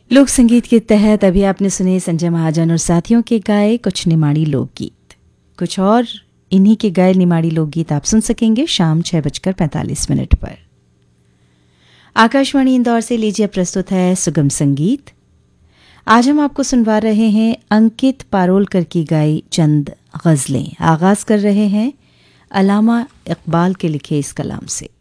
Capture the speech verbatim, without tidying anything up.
लोक संगीत के तहत अभी आपने सुने संजय महाजन और साथियों के गाए कुछ निमाड़ी लोकगीत। कुछ और इन्हीं के गाए निमाड़ी लोकगीत आप सुन सकेंगे शाम छह बजकर पैंतालीस मिनट पर। आकाशवाणी इंदौर से लीजिए प्रस्तुत है सुगम संगीत। आज हम आपको सुनवा रहे हैं अंकित पारोलकर की गाई चंद गज़लें। आगाज कर रहे हैं अल्लामा इकबाल के लिखे इस कलाम से।